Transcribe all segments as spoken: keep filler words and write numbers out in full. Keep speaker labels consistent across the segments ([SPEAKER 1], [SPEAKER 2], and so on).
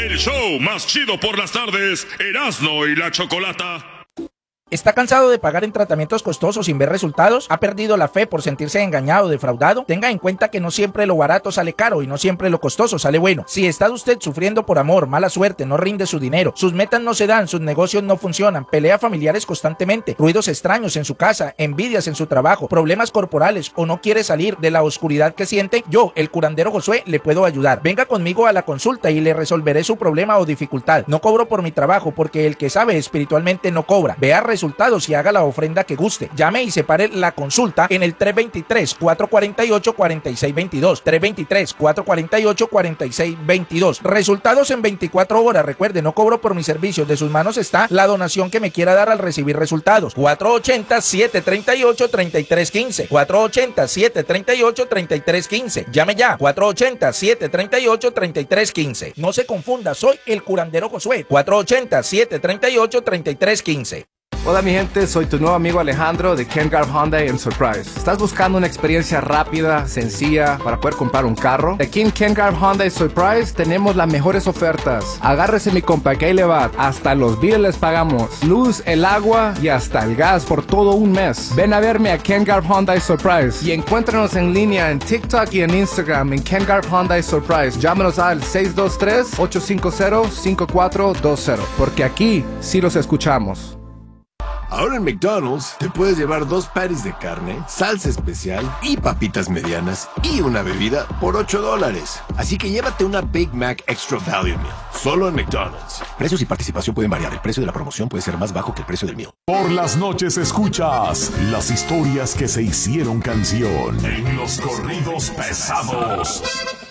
[SPEAKER 1] El show más chido por las tardes, Erasmo y la Chocolata.
[SPEAKER 2] ¿Está cansado de pagar en tratamientos costosos sin ver resultados? ¿Ha perdido la fe por sentirse engañado o defraudado? Tenga en cuenta que no siempre lo barato sale caro y no siempre lo costoso sale bueno. Si está usted sufriendo por amor, mala suerte, no rinde su dinero, sus metas no se dan, sus negocios no funcionan, pelea familiares constantemente, ruidos extraños en su casa, envidias en su trabajo, problemas corporales o no quiere salir de la oscuridad que siente, yo, el curandero Josué, le puedo ayudar. Venga conmigo a la consulta y le resolveré su problema o dificultad. No cobro por mi trabajo porque el que sabe espiritualmente no cobra. Vea resultados y haga la ofrenda que guste. Llame y separe la consulta en el tres dos tres, cuatro cuatro ocho, cuatro seis dos dos. tres dos tres, cuatro cuatro ocho, cuatro seis dos dos. Resultados en veinticuatro horas. Recuerde, no cobro por mis servicios. De sus manos está la donación que me quiera dar al recibir resultados. cuatro ocho cero, siete tres ocho, tres tres uno cinco. cuatro ocho cero, siete tres ocho, tres tres uno cinco. Llame ya. cuatro ocho cero, siete tres ocho, tres tres uno cinco. No se confunda, soy el curandero Josué. cuatro ocho cero, siete tres ocho, tres tres uno cinco.
[SPEAKER 3] Hola mi gente, soy tu nuevo amigo Alejandro de Ken Garff Hyundai en Surprise. ¿Estás buscando una experiencia rápida, sencilla para poder comprar un carro? Aquí en Ken Garff Hyundai Surprise tenemos las mejores ofertas. Agárrese mi compa, que ahí le va. Hasta los billes les pagamos. Luz, el agua y hasta el gas por todo un mes. Ven a verme a Ken Garff Hyundai Surprise y encuéntranos en línea en TikTok y en Instagram en Ken Garff Hyundai Surprise. Llámanos al seis dos tres, ocho cinco cero, cinco cuatro dos cero porque aquí sí los escuchamos.
[SPEAKER 4] Ahora en McDonald's te puedes llevar dos patties de carne, salsa especial y papitas medianas y una bebida por ocho dólares. Así que llévate una Big Mac Extra Value Meal, solo en McDonald's. Precios y participación pueden variar. El precio de la promoción puede ser más bajo que el precio del meal.
[SPEAKER 1] Por las noches escuchas las historias que se hicieron canción en los corridos pesados.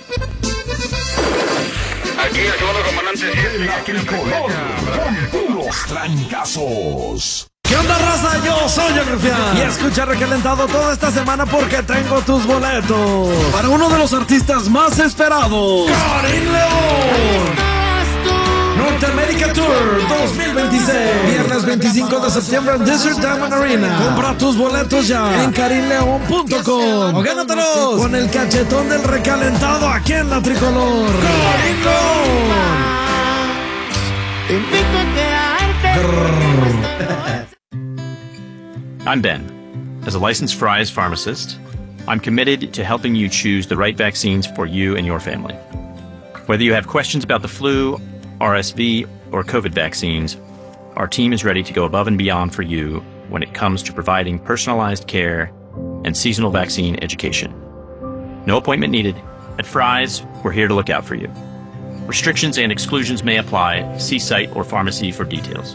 [SPEAKER 5] Aquí el segundo comandante.
[SPEAKER 1] De la tricolor, con puros trancazos.
[SPEAKER 6] ¿Qué onda, raza? Yo soy el Rufián y escucha Recalentado toda esta semana porque tengo tus boletos para uno de los artistas más esperados, Karim León. Norteamérica Tour dos mil veintiséis, viernes veinticinco de septiembre en Desert Diamond Arena. Compra tus boletos ya en karim león punto com o gánatelos con el cachetón del Recalentado aquí en la Tricolor. Karim León.
[SPEAKER 7] Te invito a quedarte.
[SPEAKER 8] I'm Ben. As a licensed Fry's pharmacist, I'm committed to helping you choose the right vaccines for you and your family. Whether you have questions about the flu, R S V, or COVID vaccines, our team is ready to go above and beyond for you when it comes to providing personalized care and seasonal vaccine education. No appointment needed. At Fry's, we're here to look out for you. Restrictions and exclusions may apply. See site or pharmacy for details.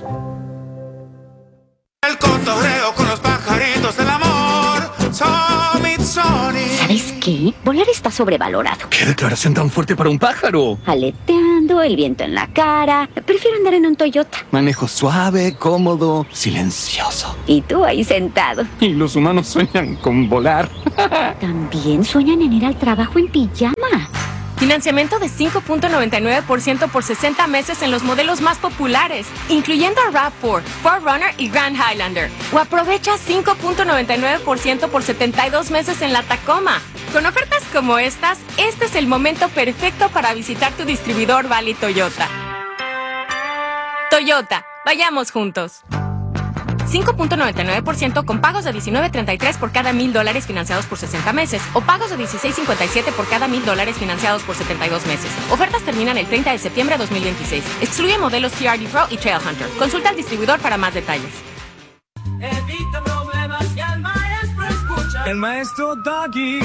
[SPEAKER 7] El cotorreo con los pajaritos del amor.
[SPEAKER 9] ¿Sabes qué? Volar está sobrevalorado.
[SPEAKER 10] ¿Qué declaración tan fuerte para un pájaro?
[SPEAKER 9] Aleteando, el viento en la cara. Prefiero andar en un Toyota.
[SPEAKER 10] Manejo suave, cómodo, silencioso.
[SPEAKER 9] Y tú ahí sentado.
[SPEAKER 10] Y los humanos sueñan con volar.
[SPEAKER 9] También sueñan en ir al trabajo en pijama.
[SPEAKER 11] Financiamiento de cinco punto noventa y nueve por ciento por sesenta meses en los modelos más populares, incluyendo a RAV cuatro, cuatro Runner y Grand Highlander. O aprovecha cinco punto noventa y nueve por ciento por setenta y dos meses en la Tacoma. Con ofertas como estas, este es el momento perfecto para visitar tu distribuidor Valley Toyota. Toyota, vayamos juntos. cinco punto noventa y nueve por ciento con pagos de diecinueve treinta y tres por cada mil dólares financiados por sesenta meses o pagos de dieciséis cincuenta y siete por cada mil dólares financiados por setenta y dos meses. Ofertas terminan el treinta de septiembre de dos mil veintiséis. Excluye modelos T R D Pro y Trail Hunter. Consulta al distribuidor para más detalles.
[SPEAKER 12] Evita problemas y al maestro escucha.
[SPEAKER 6] El maestro Doggy.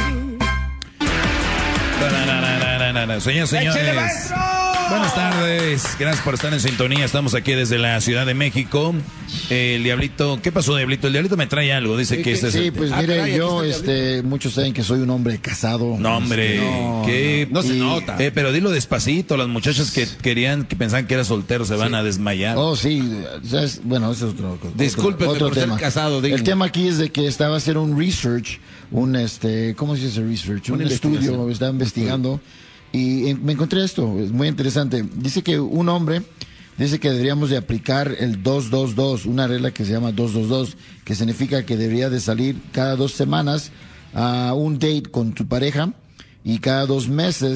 [SPEAKER 13] Señores, señores. Buenas tardes, gracias por estar en sintonía. Estamos aquí desde la Ciudad de México. El Diablito, ¿qué pasó, Diablito? El Diablito me trae algo, dice
[SPEAKER 14] sí,
[SPEAKER 13] que, que este
[SPEAKER 14] sí,
[SPEAKER 13] es el...
[SPEAKER 14] pues
[SPEAKER 13] ah,
[SPEAKER 14] mire,
[SPEAKER 13] caray,
[SPEAKER 14] yo, este, muchos saben que soy un hombre casado.
[SPEAKER 13] No, hombre,
[SPEAKER 14] este, no,
[SPEAKER 13] que
[SPEAKER 14] no,
[SPEAKER 13] no se
[SPEAKER 14] y,
[SPEAKER 13] nota. Eh, pero dilo despacito, las muchachas que querían, que pensaban que era soltero se van sí. a desmayar.
[SPEAKER 14] Oh, sí, es, bueno, eso es otro,
[SPEAKER 13] Discúlpeme
[SPEAKER 14] otro, otro
[SPEAKER 13] por
[SPEAKER 14] tema.
[SPEAKER 13] ser casado. Dígame.
[SPEAKER 14] El tema aquí es de que estaba haciendo un research, un, este, ¿cómo se dice research? Un, un estudio, estaba investigando. Y me encontré esto, es muy interesante. Dice que un hombre dice que deberíamos de aplicar el dos dos dos, una regla que se llama dos dos dos, que significa que debería de salir cada dos semanas a un date con tu pareja y cada dos meses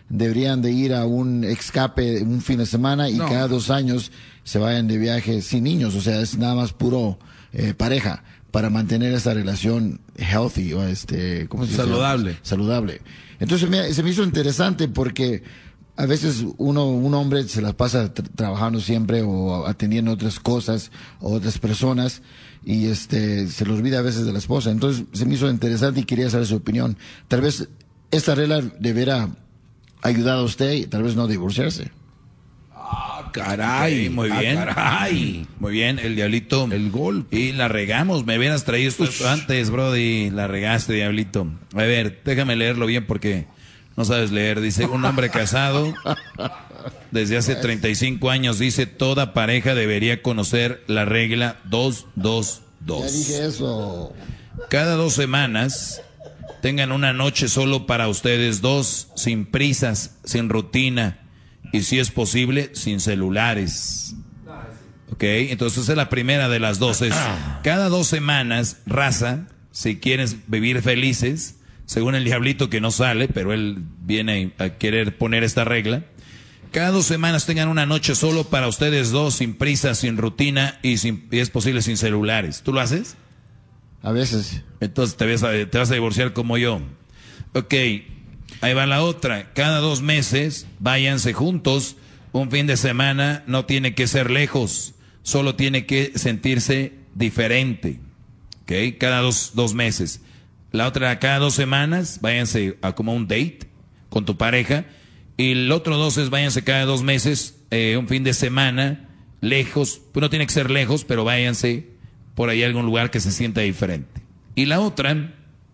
[SPEAKER 14] deberían de ir a un escape un fin de semana y
[SPEAKER 15] No.
[SPEAKER 14] cada dos años se vayan de viaje sin niños. O sea, es nada más puro eh, pareja para mantener esa relación healthy o este, ¿cómo se dice?
[SPEAKER 15] Saludable.
[SPEAKER 14] Saludable. Entonces me, se me hizo interesante porque a veces uno, un hombre se las pasa tra- trabajando siempre o atendiendo otras cosas o otras personas y este se le olvida a veces de la esposa. Entonces se me hizo interesante y quería saber su opinión. Tal vez esta regla deberá ayudar a usted y tal vez no divorciarse.
[SPEAKER 15] Ah, caray.
[SPEAKER 13] Ok, muy
[SPEAKER 15] Ah,
[SPEAKER 13] bien.
[SPEAKER 15] caray.
[SPEAKER 13] Muy bien, el diablito.
[SPEAKER 15] El gol.
[SPEAKER 13] Y la regamos. Me hubieras traído esto antes, Brody. La regaste, diablito. A ver, déjame leerlo bien porque no sabes leer. Dice, un hombre casado desde hace treinta y cinco años, dice, toda pareja debería conocer la regla dos dos dos.
[SPEAKER 14] Ya dije eso.
[SPEAKER 13] Cada dos semanas tengan una noche solo para ustedes dos, sin prisas, sin rutina y si es posible, sin celulares. Ok, entonces esa es la primera de las dos. Es cada dos semanas, raza, si quieres vivir felices, según el diablito que no sale, pero él viene a querer poner esta regla. Cada dos semanas tengan una noche solo para ustedes dos, sin prisas, sin rutina y, sin, y es posible sin celulares. ¿Tú lo haces?
[SPEAKER 14] A veces.
[SPEAKER 13] Entonces te vas, a, te vas a divorciar como yo. Ok, ahí va la otra. Cada dos meses váyanse juntos. Un fin de semana no tiene que ser lejos. Solo tiene que sentirse diferente. Ok, cada dos, dos meses. La otra, cada dos semanas váyanse a como un date con tu pareja. Y el otro dos es váyanse cada dos meses, eh, un fin de semana, lejos. Pues no tiene que ser lejos, pero váyanse por ahí a algún lugar que se sienta diferente. Y la otra,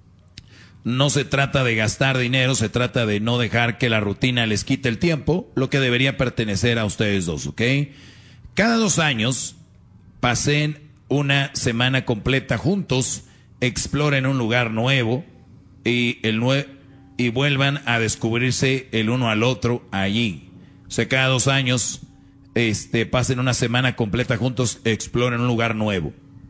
[SPEAKER 13] no se trata de gastar dinero, se trata de no dejar que la rutina les quite el tiempo, lo que debería pertenecer a ustedes dos, ¿ok? Cada dos años, pasen una semana completa juntos, exploren un lugar nuevo y, el nue- y vuelvan a descubrirse el uno al otro allí. O sea, cada dos años, este, pasen una semana completa juntos, exploren un lugar nuevo.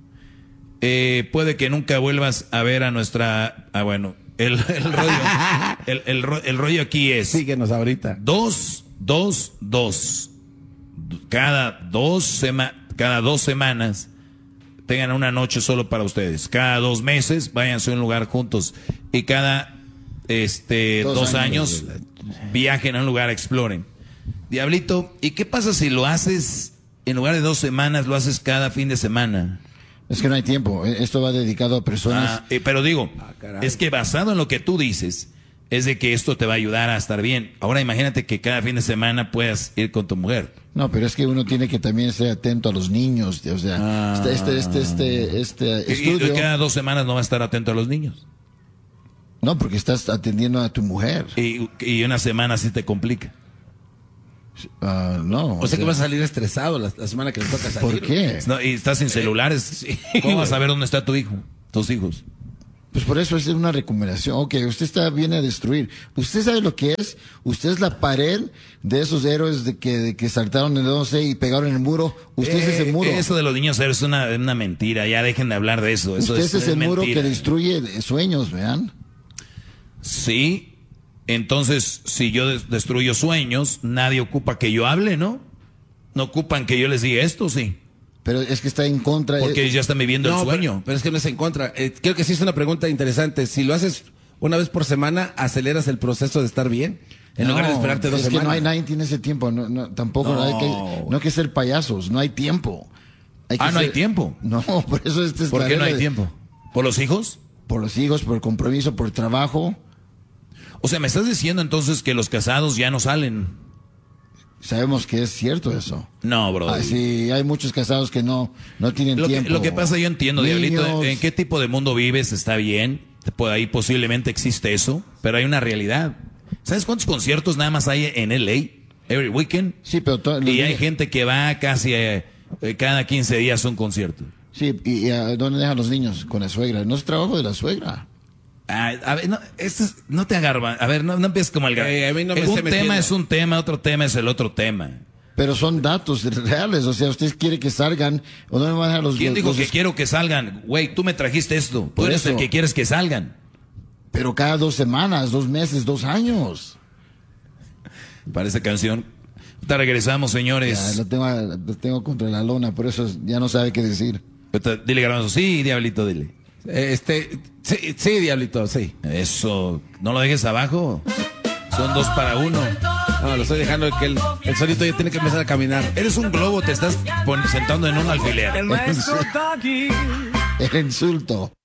[SPEAKER 13] Eh, puede que nunca vuelvas a ver a nuestra... Ah, bueno, el, el rollo el, el, ro- el rollo aquí es...
[SPEAKER 15] Síguenos ahorita.
[SPEAKER 13] Dos, dos, dos. Cada dos, sema- cada dos semanas tengan una noche solo para ustedes. Cada dos meses váyanse a un lugar juntos. Y cada este dos,
[SPEAKER 14] Dos
[SPEAKER 13] años,
[SPEAKER 14] años.
[SPEAKER 13] viajen a un lugar, exploren. Diablito, ¿y qué pasa si lo haces en lugar de dos semanas, lo haces cada fin de semana?
[SPEAKER 14] Es que no hay tiempo. Esto va dedicado a personas.
[SPEAKER 13] Ah, eh, pero digo,
[SPEAKER 15] caray.
[SPEAKER 13] es que basado en lo que tú dices, es de que esto te va a ayudar a estar bien. Ahora imagínate que cada fin de semana puedas ir con tu mujer.
[SPEAKER 14] No, pero es que uno tiene que también ser atento a los niños. O sea,
[SPEAKER 13] Ah.
[SPEAKER 14] este, este, este, este, este
[SPEAKER 13] Y- y
[SPEAKER 14] estudio.
[SPEAKER 13] cada dos semanas no va a estar atento a los niños.
[SPEAKER 14] No, porque estás atendiendo a tu mujer.
[SPEAKER 13] Y, y una semana sí te complica.
[SPEAKER 14] Ah, no.
[SPEAKER 15] O sea que vas a salir estresado la, la semana que le toca salir.
[SPEAKER 14] ¿Por qué?
[SPEAKER 13] No, y estás sin celulares. ¿Cómo vas a ver dónde está tu hijo? Tus hijos.
[SPEAKER 14] Pues por eso es una recomendación. Ok, usted está viene a destruir. ¿Usted sabe lo que es? Usted es la pared de esos héroes de que, de que saltaron el once y pegaron el muro. Usted es ese muro.
[SPEAKER 13] Eso de los niños héroes es una, una mentira. Ya dejen de hablar de eso. Eso
[SPEAKER 14] Usted
[SPEAKER 13] es,
[SPEAKER 14] es ese
[SPEAKER 13] es
[SPEAKER 14] muro
[SPEAKER 13] mentira.
[SPEAKER 14] que destruye sueños, vean.
[SPEAKER 13] Sí. Entonces, si yo des- destruyo sueños, nadie ocupa que yo hable, ¿no? No ocupan que yo les diga esto, sí.
[SPEAKER 14] Pero es que está en contra.
[SPEAKER 13] Porque ellos ya están viviendo
[SPEAKER 15] No,
[SPEAKER 13] el sueño.
[SPEAKER 15] Pero, pero es que no es en contra. Eh, creo que sí es una pregunta interesante. Si lo haces una vez por semana, aceleras el proceso de estar bien. En lugar de esperarte dos
[SPEAKER 14] es
[SPEAKER 15] semanas.
[SPEAKER 14] que no hay nadie tiene ese tiempo. No, no, tampoco
[SPEAKER 15] No.
[SPEAKER 14] hay que, no hay que ser payasos. No hay tiempo. Hay que
[SPEAKER 13] Ah, no hay
[SPEAKER 14] ser-
[SPEAKER 13] tiempo.
[SPEAKER 14] No, por eso este es
[SPEAKER 13] ¿Por
[SPEAKER 14] la
[SPEAKER 13] qué no
[SPEAKER 14] regla
[SPEAKER 13] hay
[SPEAKER 14] de-
[SPEAKER 13] tiempo? ¿Por los hijos?
[SPEAKER 14] Por los hijos, por compromiso, por trabajo.
[SPEAKER 13] O sea, me estás diciendo entonces que los casados ya no salen.
[SPEAKER 14] Sabemos que es cierto eso.
[SPEAKER 13] No, bro.
[SPEAKER 14] Ah, sí, hay muchos casados que no, no tienen
[SPEAKER 13] Lo que,
[SPEAKER 14] tiempo.
[SPEAKER 13] lo que pasa, yo entiendo,
[SPEAKER 14] Niños.
[SPEAKER 13] Diablito, en qué tipo de mundo vives, está bien. Por ahí posiblemente existe eso, pero hay una realidad. ¿Sabes cuántos conciertos nada más hay en L A? Every weekend.
[SPEAKER 14] Sí, pero to- los
[SPEAKER 13] Y hay
[SPEAKER 14] niños-
[SPEAKER 13] gente que va casi eh, eh, cada quince días a un concierto.
[SPEAKER 14] Sí, y, y ¿a dónde dejan los niños? Con la suegra. No es trabajo de la suegra.
[SPEAKER 13] Ah, a ver, no, esto es- no te agarba. A ver, no, no empieces como el
[SPEAKER 15] Eh, a mí no me
[SPEAKER 13] un
[SPEAKER 15] esté
[SPEAKER 13] tema
[SPEAKER 15] metiendo.
[SPEAKER 13] es un tema, otro tema es el otro tema.
[SPEAKER 14] Pero son datos reales. O sea, usted quiere que salgan. ¿O dónde van a dejar los
[SPEAKER 13] ¿Quién
[SPEAKER 14] los-
[SPEAKER 13] dijo
[SPEAKER 14] los-
[SPEAKER 13] que quiero que salgan? Güey, tú me trajiste esto. Tú
[SPEAKER 14] Por
[SPEAKER 13] eres
[SPEAKER 14] eso.
[SPEAKER 13] el que quieres que salgan.
[SPEAKER 14] Pero cada dos semanas, dos meses, dos años.
[SPEAKER 13] para esta canción. Ahorita regresamos, señores.
[SPEAKER 14] Ya, lo tengo, lo tengo contra la lona, por eso ya no sabe qué decir.
[SPEAKER 13] Ahorita, dile, Garbanzo, sí, Diablito, dile.
[SPEAKER 15] Este, sí, sí, Diablito, sí.
[SPEAKER 13] Eso, no lo dejes abajo. Son dos para uno.
[SPEAKER 15] No, lo estoy dejando que el, el solito ya tiene que empezar a caminar.
[SPEAKER 13] Eres un globo, te estás pon- sentando en un alfiler.
[SPEAKER 12] El maestro está aquí.
[SPEAKER 14] El insulto.